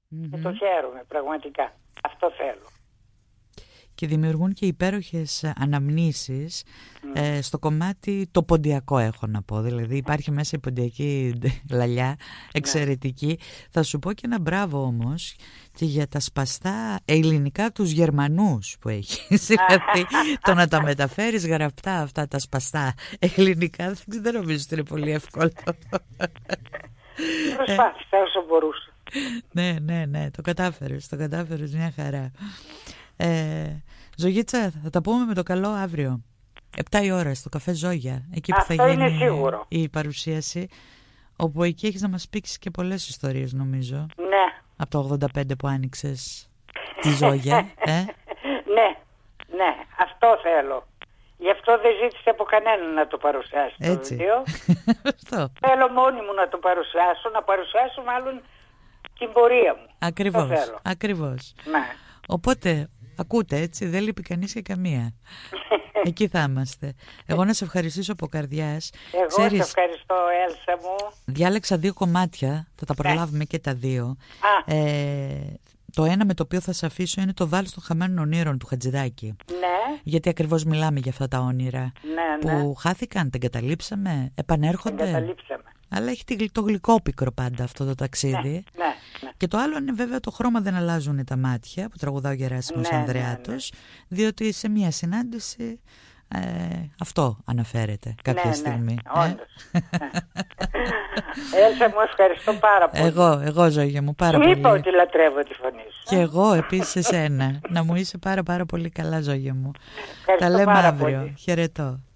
Και το χαίρομαι πραγματικά. Αυτό θέλω. Και δημιουργούν και υπέροχες αναμνήσεις στο κομμάτι το ποντιακό, έχω να πω. Δηλαδή υπάρχει μέσα η ποντιακή λαλιά εξαιρετική. Θα σου πω και ένα μπράβο όμως και για τα σπαστά ελληνικά τους Γερμανούς που έχεις. Δηλαδή το να τα μεταφέρεις γραπτά αυτά τα σπαστά ελληνικά δεν νομίζω ότι είναι πολύ εύκολο. Προσπάθησα όσο μπορούσα. Ναι, το κατάφερες μια χαρά. Ζωγίτσα, θα τα πούμε με το καλό αύριο 7 η ώρα στο καφέ Ζόγια, εκεί που αυτό θα γίνει σίγουρο. Η παρουσίαση, όπου εκεί έχεις να μας πείξεις και πολλές ιστορίες νομίζω. Ναι. Από το 85 που άνοιξες τη Ζόγια. Ναι, αυτό θέλω. Γι' αυτό δεν ζήτησε από κανέναν να το παρουσιάσει το βιβλίο. Θέλω μόνη μου να το παρουσιάσω, να παρουσιάσω μάλλον την πορεία μου. Ακριβώς. Ναι. Οπότε, ακούτε έτσι, δεν λείπει κανείς και καμία. Εκεί θα είμαστε. Εγώ να σε ευχαριστήσω από καρδιάς. Εγώ σε ευχαριστώ, Έλσα μου. Διάλεξα 2 κομμάτια, θα τα προλάβουμε και τα 2. Το ένα με το οποίο θα σε αφήσω είναι το «Βάλς των χαμένων ονείρων» του Χατζηδάκη. Ναι. Γιατί ακριβώς μιλάμε για αυτά τα όνειρα που χάθηκαν, τα εγκαταλείψαμε, επανέρχονται. Εγκαταλείψαμε. Αλλά έχει το γλυκόπικρο πάντα αυτό το ταξίδι. Ναι. Και το άλλο είναι βέβαια το «Χρώμα δεν αλλάζουν τα μάτια» που τραγουδά ο Γεράσιμος Ανδρεάτος, διότι σε μια συνάντηση αυτό αναφέρεται κάποια στιγμή. Όντως. Έλσα μου, ευχαριστώ πάρα πολύ. Εγώ Ζωή μου, πάρα πολύ. Είπα ότι λατρεύω τη φωνή σου. Και εγώ επίσης εσένα. Να μου είσαι πάρα πολύ καλά, Ζωή μου. Ευχαριστώ τα λέμε πάρα αύριο. Πολύ. Χαιρετώ.